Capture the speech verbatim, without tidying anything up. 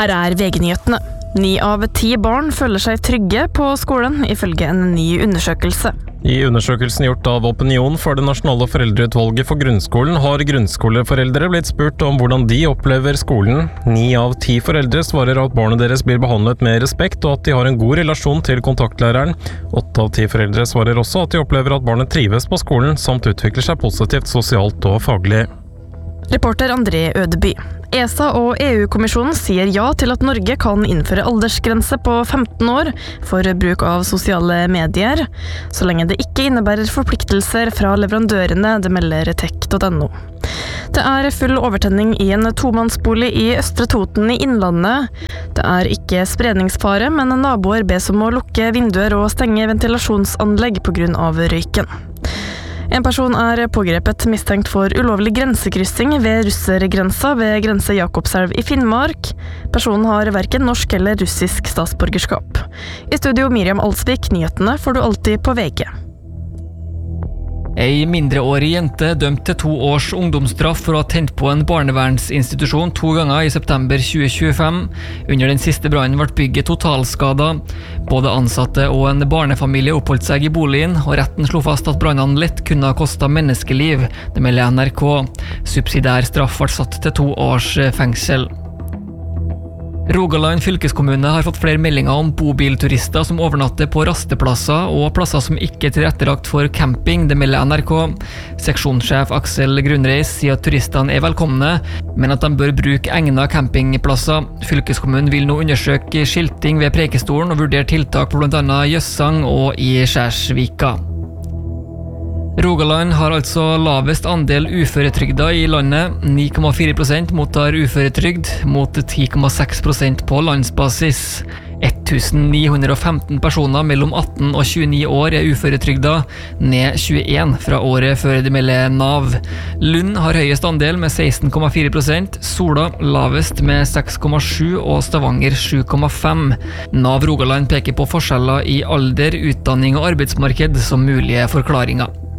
Her er V G-nyhetene. Ni av ti barn føler seg trygge på skolen, ifølge en ny undersøkelse. I undersøkelsen gjort av Opinion for det nasjonale foreldreutvalget for grunnskolen har grunnskoleforeldre blitt spurt om hvordan de opplever skolen. Ni av ti foreldre svarer at barnet deres blir behandlet med respekt og at de har en god relasjon til kontaktlæreren. Åtte av ti foreldre svarer også at de opplever at barnet trives på skolen, samt utvikler seg positivt sosialt og faglig. Reporter André Ødeby. ESA og E U-kommisjonen sier ja til at Norge kan innføre aldersgrense på femten år for bruk av sosiale medier, så lenge det ikke innebærer forpliktelser fra leverandørene, det melder tech punktum no. Det er full overtenning i en tomannsbolig i Østre Toten i Innlandet. Det er ikke spredningsfare, men naboer bes om å lukke vinduer og stenge ventilasjonsanlegg på grunn av røyken. En person er pågrepet mistenkt for ulovlig grensekryssing ved russergrensa ved Grense Jakobselv i Finnmark. Personen har hverken norsk eller russisk statsborgerskap. I studio Miriam Alsvik, nyhetene får du alltid på V G. Ei mindreårig jente dømt til to års ungdomsstraff for å ha tent på en barnevernsinstitusjon to ganger i september tjue tjuefem. Under den siste brannen ble bygget totalskadet. Både ansatte og en barnefamilie oppholdt seg i boligen, og retten slo fast at brannene lett kunne ha kostet menneskeliv, det melder N R K. Subsidiær straff ble satt til to års fengsel. Rogaland fylkeskommune har fått flere meldinger om bobilturister som overnatter på rasteplasser og plasser som ikke er tilrettelagt for camping, det melder N R K. Seksjonssjef Aksel Grunreis sier at turistene er velkomne, men at de bør bruke egnet campingplasser. Fylkeskommunen vil nå undersøke skilting ved Preikestolen og vurdere tiltak på blant annet Jøssang og i Skjærsvika. Rogaland har altså lavest andel uføretrygda i landet. ni komma fire prosent mottar uføretrygd, mot ti komma seks prosent på landsbasis. tusen ni hundre og femten personer mellom atten og tjueni år er uføretrygda, ned tjueen fra året før, det melder Nav. Lund har høyest andel med seksten komma fire prosent, Sola lavest med seks komma sju og Stavanger sju komma fem. Nav Rogaland peker på forskjeller i alder, utdanning og arbeidsmarked som mulige forklaringer.